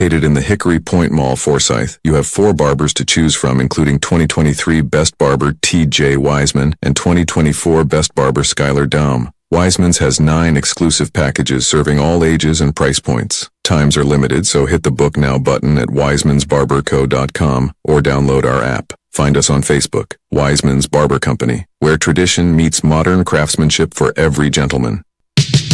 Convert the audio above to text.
Located in the Hickory Point Mall, Forsyth, you have 4 barbers to choose from, including 2023 Best Barber T.J. Wiseman and 2024 Best Barber Skylar Daum. Wiseman's has 9 exclusive packages serving all ages and price points. Times are limited, so hit the Book Now button at wisemansbarberco.com or download our app. Find us on Facebook, Wiseman's Barber Company, where tradition meets modern craftsmanship for every gentleman.